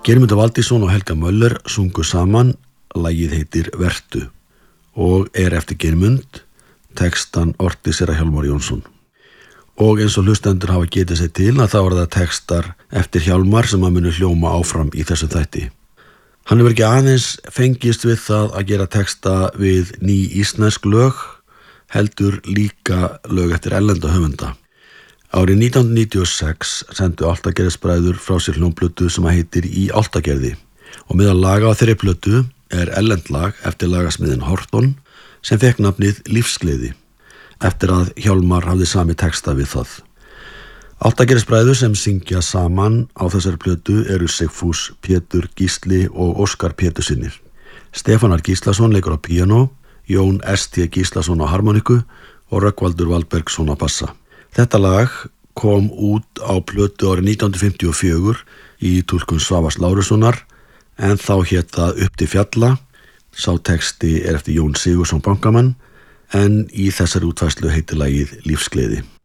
Geirmundur Valdison og Helga Möller sungu saman, lagið heitir Vertu og eftir Geirmund, textan orti sér að Hjálmar Jónsson. Og eins og hlustendur hafa getið sér til að þá það textar eftir Hjálmar sem að munu hljóma áfram í þessum þætti. Hann hefur ekki aðeins fengist við það að gera texta við ný íslensk lög, heldur líka lög eftir erlenda höfunda. Árið 1996 sendu Álftagerðisbræður frá sér hljómplötu sem heitir Í Álftagerði og meðal laga á þeirri plötu erlend lag eftir lagasmiðin Horton sem fekk nafnið Lífsgleði eftir að Hjálmar hafði sami texta við það. Álftagerðisbræður sem syngja saman á þessari plötu eru Sigfús, Pétur, Gísli og Óskar Pétursinnir. Stefanar Gíslason leikur á píanó, Jón S.T. Gíslason á harmoniku og Rögnvaldur Valbergsson á bassa. Þetta lag kom út á plötu árið 1954 í túlkun Svavars Lárussonar en þá hét það Upp til fjalla. Sá texti eftir Jón Sigurðsson bankamann en í þessari útfærslu heitir lagið Lífsgleði.